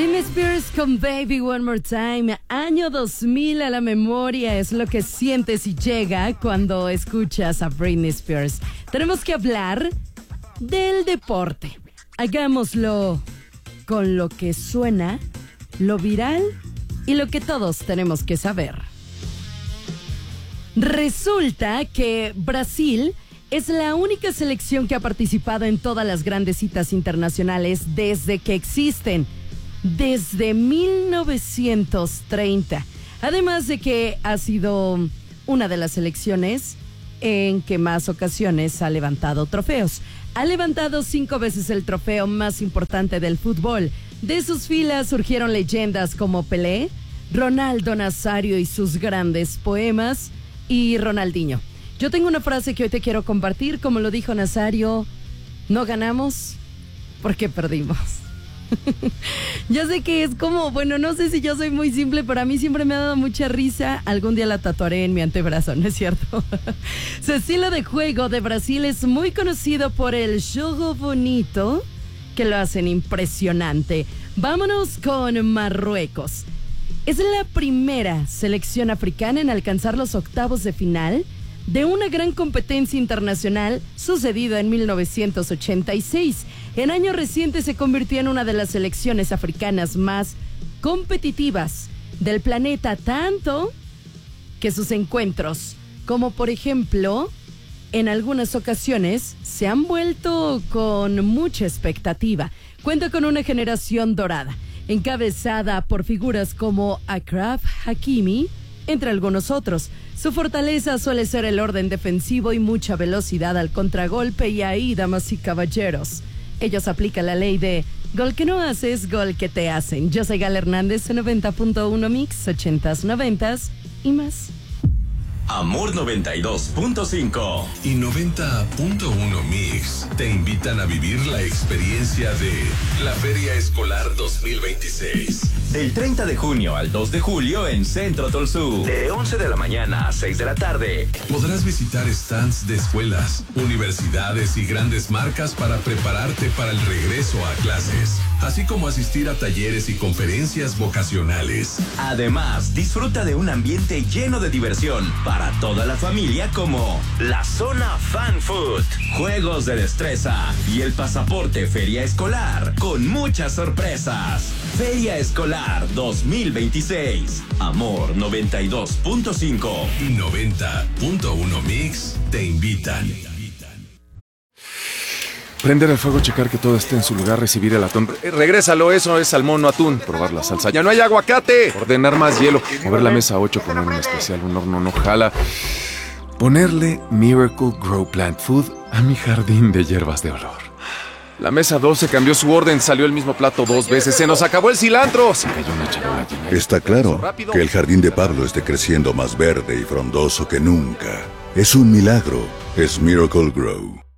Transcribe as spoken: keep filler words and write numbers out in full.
Britney Spears con Baby One More Time. Año dos mil a la memoria es lo que sientes y llega cuando escuchas a Britney Spears. Tenemos que hablar del deporte. Hagámoslo con lo que suena, lo viral y lo que todos tenemos que saber. Resulta que Brasil es la única selección que ha participado en todas las grandes citas internacionales desde que existen, desde mil novecientos treinta. Además de que ha sido una de las selecciones en que más ocasiones ha levantado trofeos. Ha levantado cinco veces el trofeo más importante del fútbol. De sus filas surgieron leyendas como Pelé, Ronaldo Nazario y sus grandes poemas, y Ronaldinho. Yo tengo una frase que hoy te quiero compartir. Como lo dijo Nazario, no ganamos porque perdimos. Ya sé que es como, bueno, no sé si yo soy muy simple, pero a mí siempre me ha dado mucha risa. Algún día la tatuaré en mi antebrazo, ¿no es cierto? Su estilo de juego de Brasil es muy conocido por el jogo bonito, que lo hacen impresionante. Vámonos con Marruecos. Es la primera selección africana en alcanzar los octavos de final de una gran competencia internacional sucedida en mil novecientos ochenta y seis. En años recientes se convirtió en una de las selecciones africanas más competitivas del planeta, tanto que sus encuentros, como por ejemplo, en algunas ocasiones, se han vuelto con mucha expectativa. Cuenta con una generación dorada, encabezada por figuras como Achraf Hakimi, entre algunos otros. Su fortaleza suele ser el orden defensivo y mucha velocidad al contragolpe, y ahí, damas y caballeros, ellos aplican la ley de gol que no haces, gol que te hacen. Yo soy Gal Hernández, noventa punto uno Mix, ochentas, noventas y más. Amor noventa y dos punto cinco y noventa punto uno Mix te invitan a vivir la experiencia de la Feria Escolar dos mil veintiséis. Del treinta de junio al dos de julio en Centro Tolsú. De once de la mañana a seis de la tarde. Podrás visitar stands de escuelas, universidades y grandes marcas para prepararte para el regreso a clases, así como asistir a talleres y conferencias vocacionales. Además, disfruta de un ambiente lleno de diversión para toda la familia, como la zona Fan Food, juegos de destreza y el pasaporte Feria Escolar, con muchas sorpresas. Feria Escolar dos mil veintiséis. Amor noventa y dos punto cinco y noventa punto uno Mix te invitan. Prender el fuego, checar que todo esté en su lugar, recibir el atún. Eh, regrésalo, eso es salmón, no atún. Probar la salsa. ¡Ya no hay aguacate! Ordenar más hielo. Mover la mesa ocho, poner un especial, un horno no jala. Ponerle Miracle Grow Plant Food a mi jardín de hierbas de olor. La mesa doce cambió su orden, salió el mismo plato dos veces. ¡Se nos acabó el cilantro! Se cayó una charola llena. Está claro que el jardín de Pablo esté creciendo más verde y frondoso que nunca. Es un milagro. Es Miracle Grow.